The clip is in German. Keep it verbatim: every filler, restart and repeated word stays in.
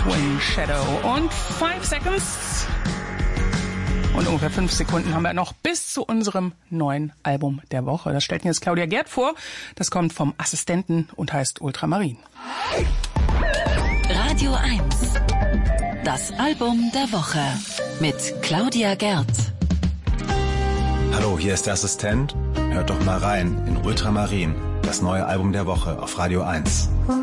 Twin Shadow. Und Five Seconds. Und ungefähr fünf Sekunden haben wir noch bis zu unserem neuen Album der Woche. Das stellt mir jetzt Claudia Gerd vor. Das kommt vom Assistenten und heißt Ultramarin. Radio eins. Das Album der Woche mit Claudia Gerd. Hallo, hier ist der Assistent. Hört doch mal rein in Ultramarin, das neue Album der Woche auf Radio eins.